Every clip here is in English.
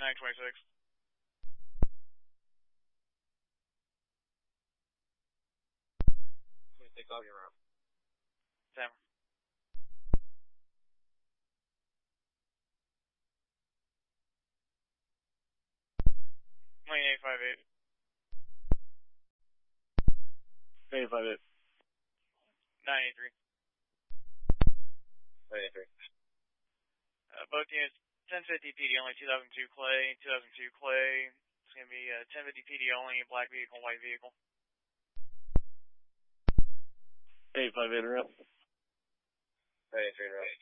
926. Take off your route. 10. 858. 858. 983. 983. Both units, 1050 PD only, 2002 Clay, 2002 Clay. It's going to be 1050 PD only, black vehicle, white vehicle. 858 route. 983 route.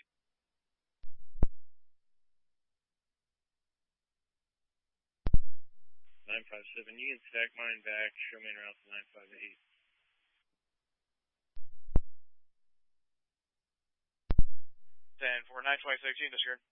957, you can stack mine back, show me route to 958. 10 for 926, you can discard.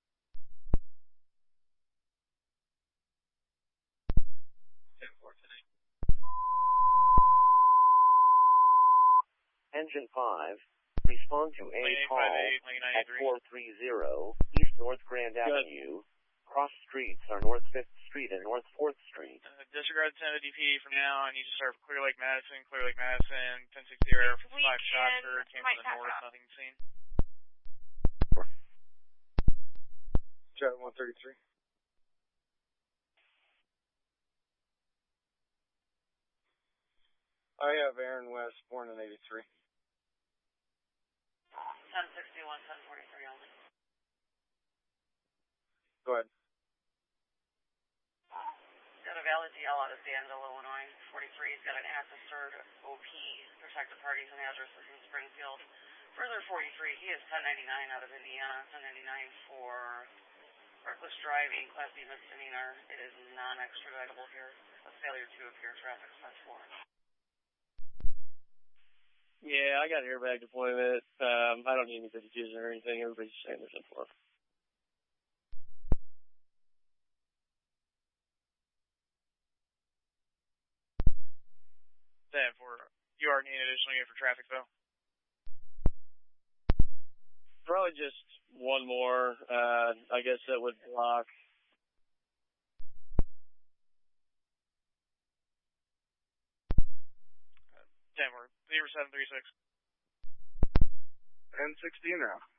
Engine 5, respond to a call at 430 East North Grand Avenue. Cross streets are North 5th Street and North 4th Street. Disregard 1050 PD from now, and you just start Clear Lake Madison, 1060 Air for 5 shots for came from the north, nothing seen. Jet 133. I have Aaron West, born in 83. 1061, 1043 only. Go ahead. Got a valid DL out of Danville, Illinois. 43. He's got an active cert OP, protected parties and addresses in Springfield. Further 43, he is 1099 out of Indiana, 1099 for reckless driving, Class B misdemeanor. It is non-extraditable here. A failure to appear traffic class 4. Yeah, I got airbag deployment. I don't need any 52s or anything. Everybody's saying there's in 4. You are needing additional unit for traffic, though? Probably just one more. I guess that would block. 10 for 0736. 1060 now.